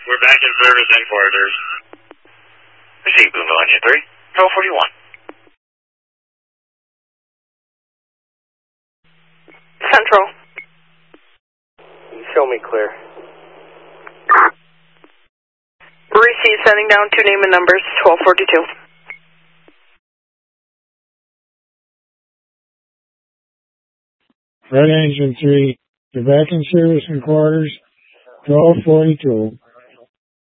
We're back in service headquarters. Receive Boonville Engine 3, 1241. Central. Show me clear. Receive, sending down 2 name and numbers, 1242. Red Engine 3, you're back in service in quarters, 1242.